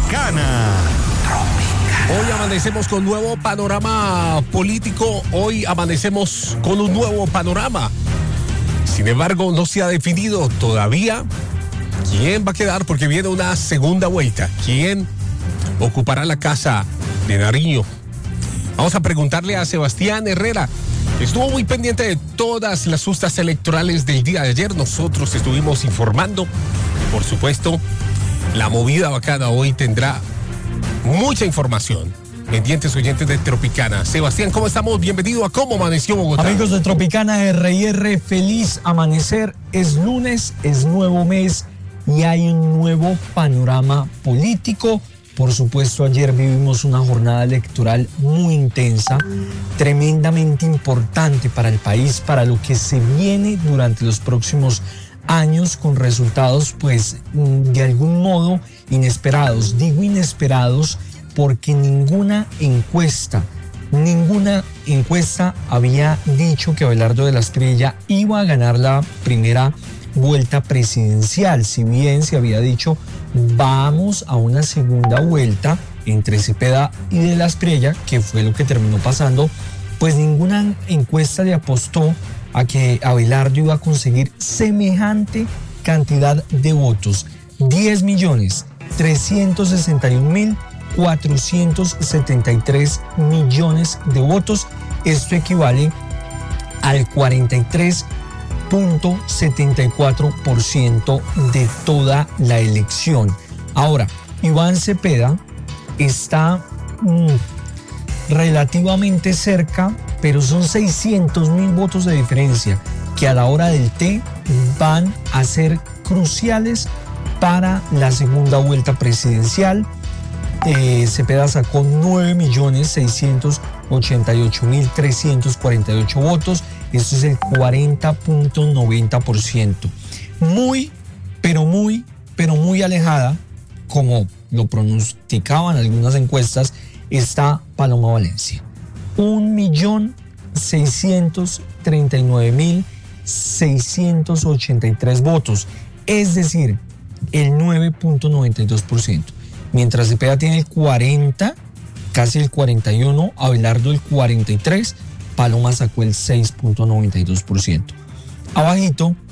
Tropicana. Hoy amanecemos con nuevo panorama político, hoy amanecemos con un nuevo panorama. Sin embargo, no se ha definido todavía quién va a quedar porque viene una segunda vuelta. ¿Quién ocupará la casa de Nariño? Vamos a preguntarle a Sebastián Herrera. Estuvo muy pendiente de todas las justas electorales del día de ayer. Nosotros estuvimos informando. Por supuesto, la movida bacana hoy tendrá mucha información. Pendientes oyentes de Tropicana. Sebastián, ¿cómo estamos? Bienvenido a Cómo Amaneció Bogotá. Amigos de Tropicana R&R, feliz amanecer. Es lunes, es nuevo mes y hay un nuevo panorama político. Por supuesto, ayer vivimos una jornada electoral muy intensa, tremendamente importante para el país, para lo que se viene durante los próximos años, con resultados, pues, de algún modo inesperados. Digo inesperados porque ninguna encuesta había dicho que Abelardo de la Espriella iba a ganar la primera vuelta presidencial. Si bien se había dicho vamos a una segunda vuelta entre Cepeda y de la Espriella, que fue lo que terminó pasando, pues ninguna encuesta le apostó a que Abelardo iba a conseguir semejante cantidad de votos. 10.361.473 millones de votos. Esto equivale al 43.74% de toda la elección. Ahora, Iván Cepeda está relativamente cerca, pero son 600.000 votos de diferencia que a la hora del té van a ser cruciales para la segunda vuelta presidencial. Cepeda sacó 9.688.348 votos. Esto es el 40.90%. Muy, pero muy alejada, como lo pronosticaban algunas encuestas, está Paloma Valencia. 1.639.683 votos, es decir, el 9.92%. Mientras Cepeda tiene el 40, casi el 41, Abelardo el 43, Paloma sacó el 6.92%. Abajito